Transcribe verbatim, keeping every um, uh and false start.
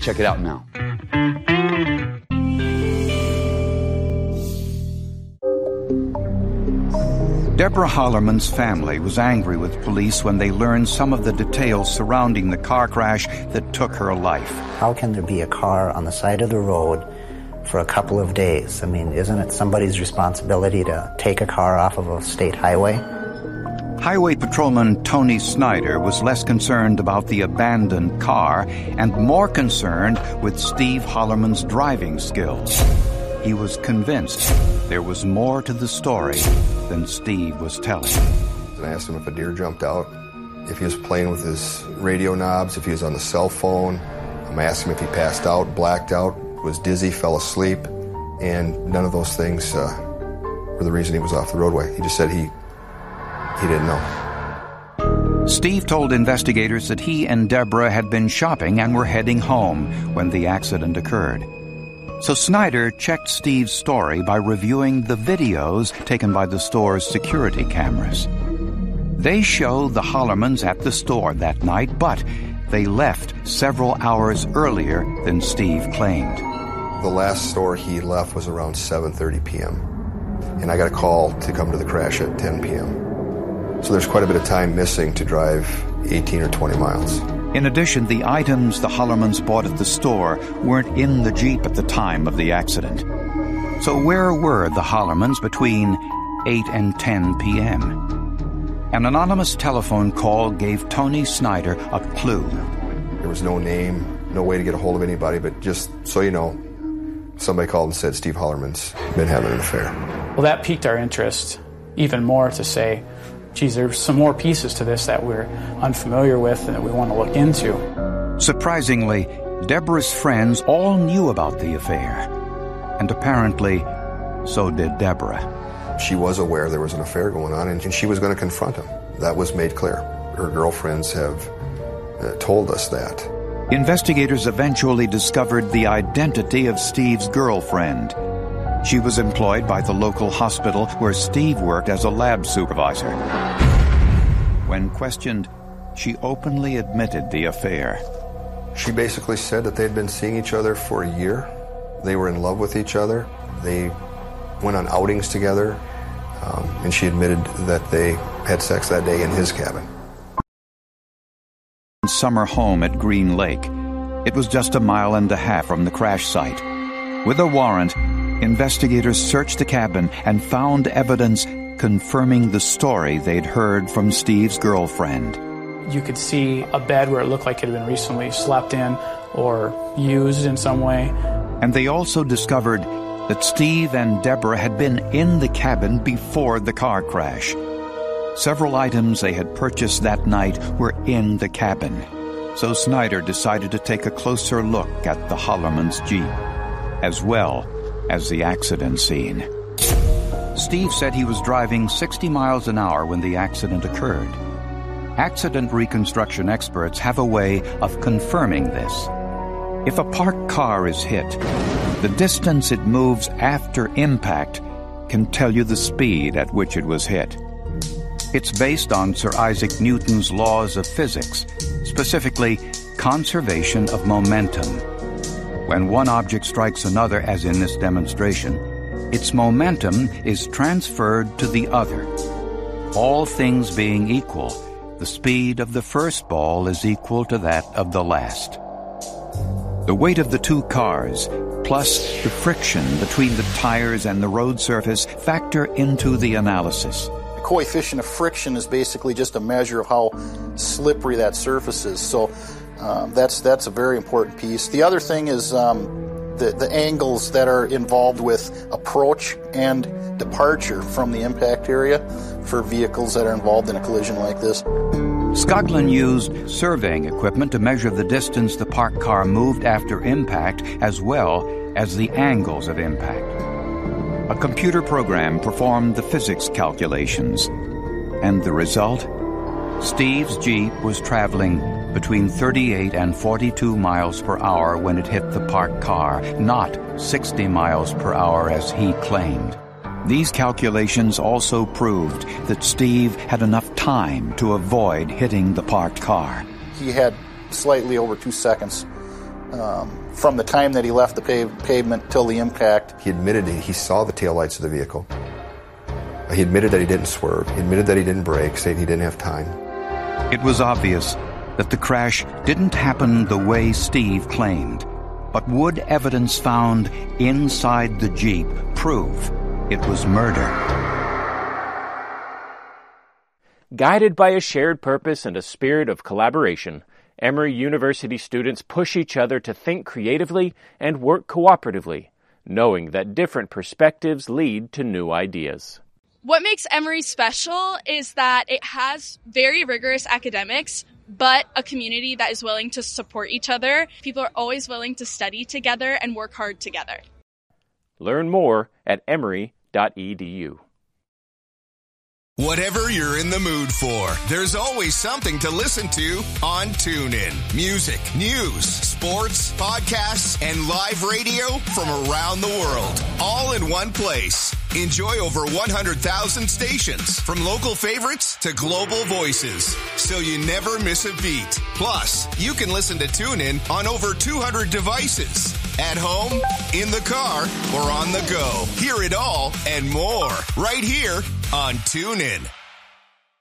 Check it out now. Deborah Hollerman's family was angry with police when they learned some of the details surrounding the car crash that took her life. How can there be a car on the side of the road for a couple of days? I mean, isn't it somebody's responsibility to take a car off of a state highway? Highway Patrolman Tony Snyder was less concerned about the abandoned car and more concerned with Steve Hollerman's driving skills. He was convinced there was more to the story than Steve was telling. I asked him if a deer jumped out, if he was playing with his radio knobs, if he was on the cell phone. I asked him if he passed out, blacked out, was dizzy, fell asleep, and none of those things uh, were the reason he was off the roadway. He just said he he didn't know. Steve told investigators that he and Deborah had been shopping and were heading home when the accident occurred. So Snyder checked Steve's story by reviewing the videos taken by the store's security cameras. They show the Hollermans at the store that night, but they left several hours earlier than Steve claimed. The last store he left was around seven thirty p.m., and I got a call to come to the crash at ten p.m. So there's quite a bit of time missing to drive eighteen or twenty miles. In addition, the items the Hollermans bought at the store weren't in the Jeep at the time of the accident. So where were the Hollermans between eight and ten p.m.? An anonymous telephone call gave Tony Snyder a clue. There was no name, no way to get a hold of anybody, but just so you know, somebody called and said Steve Hollerman's been having an affair. Well, that piqued our interest even more to say, geez, there's some more pieces to this that we're unfamiliar with and that we want to look into. Surprisingly, Deborah's friends all knew about the affair. And apparently, so did Deborah. She was aware there was an affair going on, and she was going to confront him. That was made clear. Her girlfriends have uh, told us that. Investigators eventually discovered the identity of Steve's girlfriend. She was employed by the local hospital where Steve worked as a lab supervisor. When questioned, she openly admitted the affair. She basically said that they'd been seeing each other for a year. They were in love with each other. They went on outings together, um, and she admitted that they had sex that day in his cabin. Summer home at Green Lake. It was just a mile and a half from the crash site. With a warrant, investigators searched the cabin and found evidence confirming the story they'd heard from Steve's girlfriend. You could see a bed where it looked like it had been recently slept in or used in some way. And they also discovered that Steve and Deborah had been in the cabin before the car crash. Several items they had purchased that night were in the cabin. So Snyder decided to take a closer look at the Hollerman's Jeep, as well as the accident scene. Steve said he was driving sixty miles an hour when the accident occurred. Accident reconstruction experts have a way of confirming this. If a parked car is hit, the distance it moves after impact can tell you the speed at which it was hit. It's based on Sir Isaac Newton's laws of physics, specifically conservation of momentum. When one object strikes another, as in this demonstration, its momentum is transferred to the other. All things being equal, the speed of the first ball is equal to that of the last. The weight of the two cars, plus the friction between the tires and the road surface, factor into the analysis. The coefficient of friction is basically just a measure of how slippery that surface is. So um, that's that's a very important piece. The other thing is um, the, the angles that are involved with approach and departure from the impact area for vehicles that are involved in a collision like this. Skoglund used surveying equipment to measure the distance the parked car moved after impact, as well as the angles of impact. A computer program performed the physics calculations, and the result? Steve's Jeep was traveling between thirty-eight and forty-two miles per hour when it hit the parked car, not sixty miles per hour as he claimed. These calculations also proved that Steve had enough time to avoid hitting the parked car. He had slightly over two seconds um, from the time that he left the pave- pavement till the impact. He admitted he, he saw the taillights of the vehicle. He admitted that he didn't swerve. He admitted that he didn't brake, saying he didn't have time. It was obvious that the crash didn't happen the way Steve claimed, but would evidence found inside the Jeep prove it was murder? Guided by a shared purpose and a spirit of collaboration, Emory University students push each other to think creatively and work cooperatively, knowing that different perspectives lead to new ideas. What makes Emory special is that it has very rigorous academics, but a community that is willing to support each other. People are always willing to study together and work hard together. Learn more at emory dot e d u. Whatever you're in the mood for, there's always something to listen to on TuneIn. Music, news, sports, podcasts, and live radio from around the world, all in one place. Enjoy over one hundred thousand stations, from local favorites to global voices, so you never miss a beat. Plus, you can listen to TuneIn on over two hundred devices. At home, in the car, or on the go. Hear it all and more right here on TuneIn.